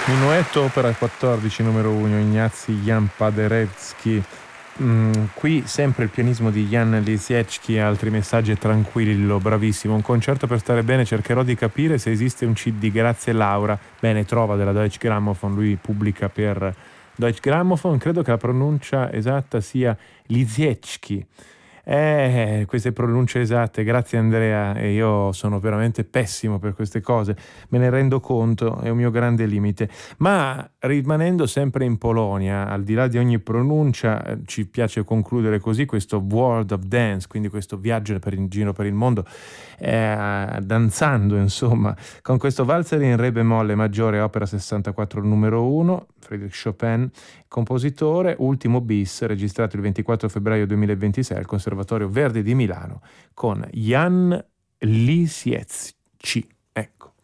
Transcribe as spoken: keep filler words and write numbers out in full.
Minuetto, opera quattordici, numero uno, Ignacy Jan Paderewski. Mm, qui sempre il pianismo di Jan Lisiecki, altri messaggi e Tranquillo, bravissimo. Un concerto per stare bene, cercherò di capire se esiste un C D, grazie Laura. Bene, trova della Deutsche Grammophon, lui pubblica per Deutsche Grammophon, credo che la pronuncia esatta sia Lisiecki. Eh, queste pronunce esatte, grazie Andrea, e io sono veramente pessimo per queste cose, me ne rendo conto, è un mio grande limite. Ma rimanendo sempre in Polonia, al di là di ogni pronuncia, eh, ci piace concludere così questo World of Dance, quindi questo viaggio per in giro per il mondo, eh, danzando insomma, con questo valzer in re bemolle maggiore, opera sessantaquattro numero uno, Friedrich Chopin, compositore, ultimo bis, registrato il ventiquattro febbraio duemilaventisei al Conservatorio Verdi di Milano con Jan Lisiecki. Ecco.